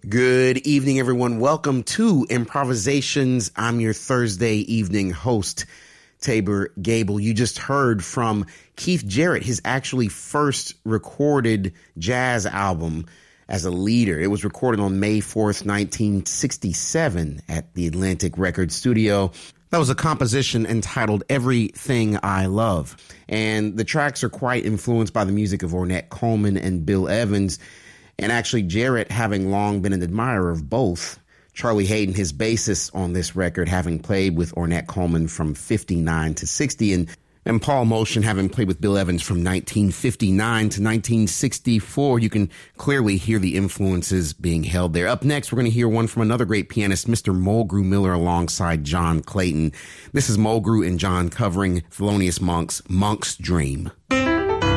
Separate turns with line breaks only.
Good evening, everyone. Welcome to Improvisations. I'm your Thursday evening host, Tabor Gable. You just heard from Keith Jarrett, his actually first recorded jazz album as a leader. It was recorded on May 4th, 1967 at the Atlantic Record Studio. That was a composition entitled Everything I Love. And the tracks are quite influenced by the music of Ornette Coleman and Bill Evans. And actually, Jarrett, having long been an admirer of both, Charlie Haden, his bassist on this record, having played with Ornette Coleman from 59 to 60, and Paul Motian, having played with Bill Evans from 1959 to 1964, you can clearly hear the influences being held there. Up next, we're going to hear one from another great pianist, Mr. Mulgrew Miller, alongside John Clayton. This is Mulgrew and John covering Thelonious Monk's Monk's Dream.